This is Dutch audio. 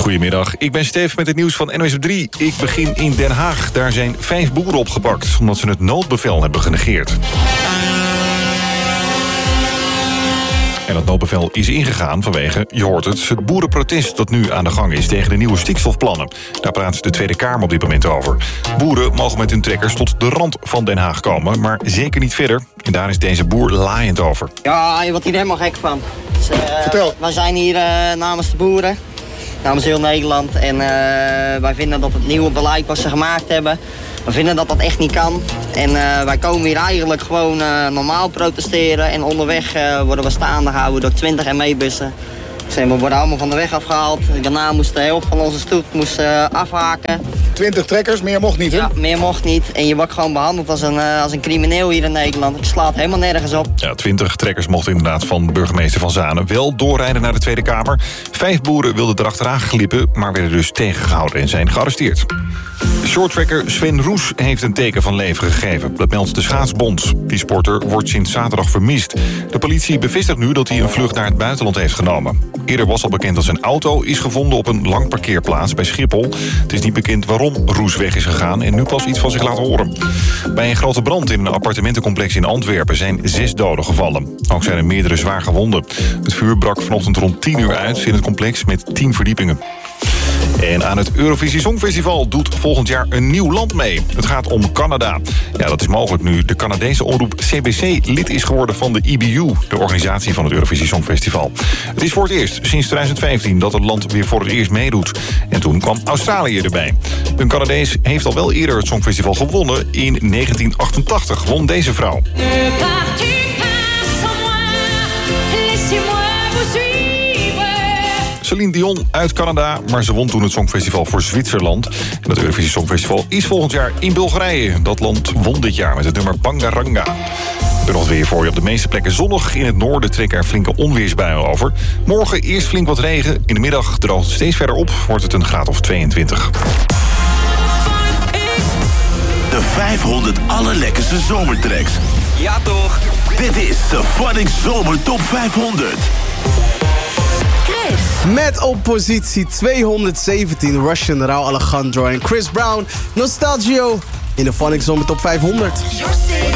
Goedemiddag, ik ben Stef met het nieuws van NOS op 3. Ik begin in Den Haag. Daar zijn 5 boeren opgepakt omdat ze het noodbevel hebben genegeerd. En dat noodbevel is ingegaan vanwege, je hoort het boerenprotest dat nu aan de gang is tegen de nieuwe stikstofplannen. Daar praat de Tweede Kamer op dit moment over. Boeren mogen met hun trekkers tot de rand van Den Haag komen, maar zeker niet verder. En daar is deze boer laaiend over. Ja, je wordt hier helemaal gek van. Dus, Vertel. Wij zijn hier namens de boeren, namens heel Nederland. En wij vinden dat het nieuwe beleid wat ze gemaakt hebben, we vinden dat dat echt niet kan. En wij komen hier eigenlijk gewoon normaal protesteren. En onderweg worden we staande gehouden door 20 ME-bussen. We worden allemaal van de weg afgehaald. Daarna moest de helft van onze stoet afhaken. 20 trekkers, meer mocht niet, hè? Ja, meer mocht niet. En je wordt gewoon behandeld als een crimineel hier in Nederland. Ik slaat helemaal nergens op. Ja, 20 trekkers mochten inderdaad van burgemeester Van Zanen wel doorrijden naar de Tweede Kamer. 5 boeren wilden erachteraan glippen, maar werden dus tegengehouden en zijn gearresteerd. Shorttracker Sven Roes heeft een teken van leven gegeven. Dat meldt de Schaatsbond. Die sporter wordt sinds zaterdag vermist. De politie bevestigt nu dat hij een vlucht naar het buitenland heeft genomen. Eerder was al bekend dat zijn auto is gevonden op een lang parkeerplaats bij Schiphol. Het is niet bekend waarom Roes weg is gegaan en nu pas iets van zich laat horen. Bij een grote brand in een appartementencomplex in Antwerpen zijn 6 doden gevallen. Ook zijn er meerdere zwaar gewonden. Het vuur brak vanochtend rond 10 uur uit in het complex met 10 verdiepingen. En aan het Eurovisie Songfestival doet volgend jaar een nieuw land mee. Het gaat om Canada. Ja, dat is mogelijk nu de Canadese omroep CBC lid is geworden van de EBU, de organisatie van het Eurovisie Songfestival. Het is voor het eerst sinds 2015 dat het land weer voor het eerst meedoet. En toen kwam Australië erbij. Een Canadees heeft al wel eerder het Songfestival gewonnen. In 1988 won deze vrouw. Celine Dion uit Canada, maar ze won toen het Songfestival voor Zwitserland. En dat Eurovisie Songfestival is volgend jaar in Bulgarije. Dat land won dit jaar met het nummer Bangaranga. Er nog weer voor je op de meeste plekken zonnig. In het noorden trekken er flinke onweersbuien over. Morgen eerst flink wat regen. In de middag droogt het steeds verder op. Wordt het een graad of 22. De 500 allerlekkerste zomertracks. Ja toch? Dit is de Funny Zomer Top 500. Met op positie 217 Russian Rauw Alejandro en Chris Brown. Nostalgio in de Phonics Zomer Top 500.